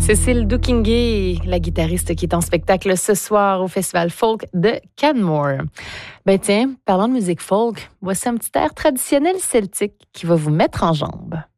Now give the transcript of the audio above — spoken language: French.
Cécile Doukingué, la guitariste qui est en spectacle ce soir au Festival Folk de Canmore. Ben tiens, parlant de musique folk, voici un petit air traditionnel celtique qui va vous mettre en jambes.